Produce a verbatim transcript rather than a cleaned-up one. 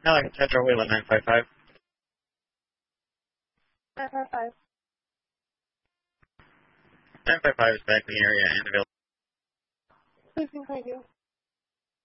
Alex, Central Wheeler nine five five. nine five five. nine five five is back in the area and available. Please continue.